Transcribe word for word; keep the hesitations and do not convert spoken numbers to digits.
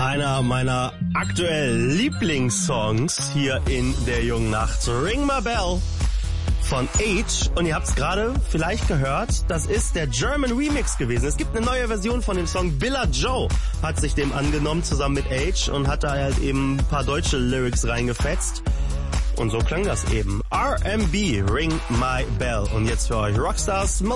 Einer meiner aktuell Lieblingssongs hier in der jungen Nacht. Ring My Bell von H. Und ihr habt es gerade vielleicht gehört, das ist der German Remix gewesen. Es gibt eine neue Version von dem Song. Billa Joe hat sich dem angenommen zusammen mit H und hat da halt eben ein paar deutsche Lyrics reingefetzt. Und so klang das eben. R and B, Ring My Bell. Und jetzt für euch Rockstars